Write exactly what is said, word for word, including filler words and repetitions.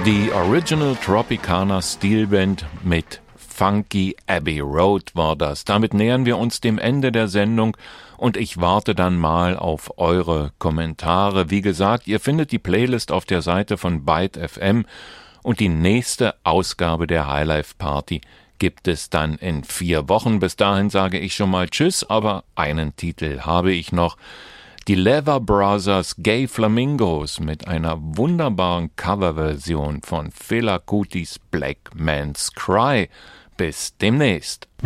Die Original Tropicana Steelband mit Funky Abbey Road war das. Damit nähern wir uns dem Ende der Sendung und ich warte dann mal auf eure Kommentare. Wie gesagt, ihr findet die Playlist auf der Seite von Byte F M und die nächste Ausgabe der Highlife Party gibt es dann in vier Wochen. Bis dahin sage ich schon mal Tschüss, aber einen Titel habe ich noch. Die Lever Brothers Gay Flamingos mit einer wunderbaren Coverversion von Fela Kutis Black Man's Cry. Bis demnächst.